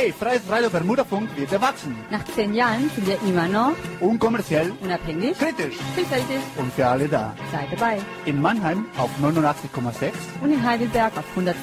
Hey, freies Radio Bermuda-Funk wird erwachsen. Nach 10 Jahren sind wir immer noch Unkommerziell, unabhängig, kritisch vielfältig. und für alle da. Seid dabei. In Mannheim auf 89,6 Und in Heidelberg auf 100,5.